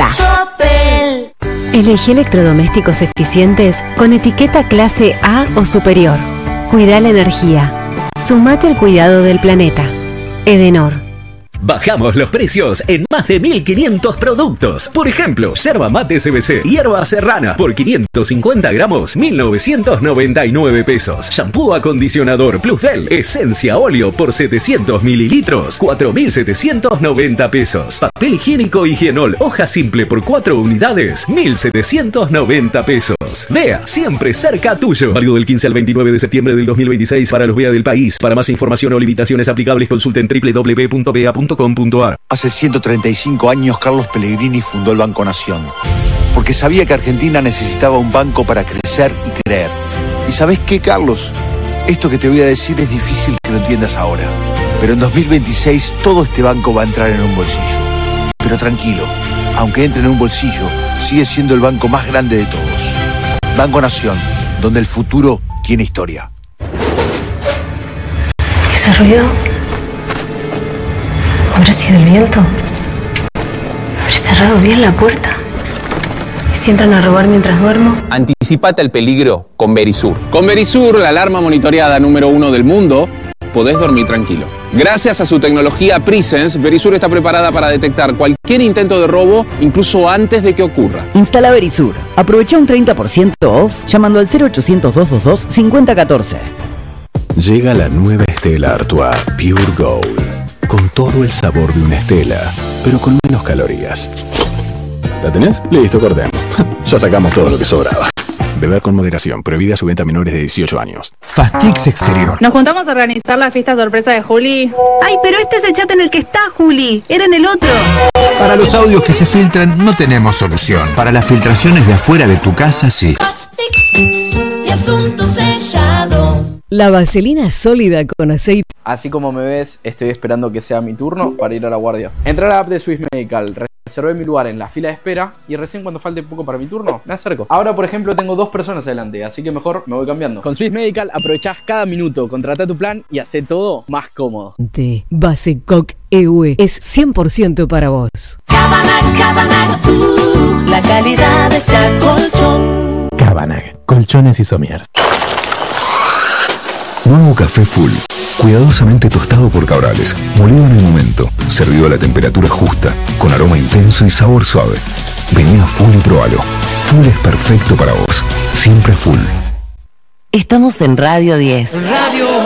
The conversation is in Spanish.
ya. Sopel. Elegí electrodomésticos eficientes con etiqueta clase A o superior. Cuida la energía. Sumate al cuidado del planeta. Edenor. Bajamos los precios en más de 1.500 productos. Por ejemplo, yerba mate CBC, hierba serrana, por 550 gramos, 1.999 pesos. Shampoo acondicionador Plusbel, esencia óleo por 700 mililitros, 4.790 pesos. Papel higiénico Higienol, hoja simple por 4 unidades, 1.790 pesos. Vea, siempre cerca tuyo. Válido del 15 al 29 de septiembre del 2026 para los VEA del país. Para más información o limitaciones aplicables, consulten www.vea.com.ar. Hace 135 años Carlos Pellegrini fundó el Banco Nación, porque sabía que Argentina necesitaba un banco para crecer y creer. ¿Y sabés qué, Carlos? Esto que te voy a decir es difícil que lo entiendas ahora, pero en 2026 todo este banco va a entrar en un bolsillo. Pero tranquilo, aunque entre en un bolsillo, sigue siendo el banco más grande de todos. Banco Nación, donde el futuro tiene historia. ¿Ese ruido? ¿Habrá sido el viento? ¿Habré cerrado bien la puerta? ¿Y si entran a robar mientras duermo? Anticipate al peligro con Verisur. Con Verisur, la alarma monitoreada número 1 del mundo, podés dormir tranquilo. Gracias a su tecnología Presence, Verisur está preparada para detectar cualquier intento de robo, incluso antes de que ocurra. Instala Verisur. Aprovecha un 30% off llamando al 0800-222-5014. Llega la nueva Stella Artois Pure Gold. Con todo el sabor de una Stella, pero con menos calorías. ¿La tenés? Listo, cortemos. Ya sacamos todo lo que sobraba. Beber con moderación. Prohibida su venta a menores de 18 años. Fastix Exterior. Nos juntamos a organizar la fiesta sorpresa de Juli. Ay, pero este es el chat en el que está, Juli. Era en el otro. Para los audios que se filtran, no tenemos solución. Para las filtraciones de afuera de tu casa, sí. Fastix y asunto sellado. La vaselina sólida con aceite. Así como me ves, estoy esperando que sea mi turno para ir a la guardia. Entré a la app de Swiss Medical, reservé mi lugar en la fila de espera y recién cuando falte poco para mi turno, me acerco. Ahora, por ejemplo, tengo 2 personas adelante, así que mejor me voy cambiando. Con Swiss Medical aprovechás cada minuto, contratá tu plan y hacé todo más cómodo. Basecoc EUE es 100% para vos. Cabanag, la calidad de Chacolchón. Cabanag, colchones y somiers. Nuevo café Full, cuidadosamente tostado por Cabrales, molido en el momento, servido a la temperatura justa, con aroma intenso y sabor suave. Vení a Full y probalo. Full es perfecto para vos, siempre Full. Estamos en Radio 10. Radio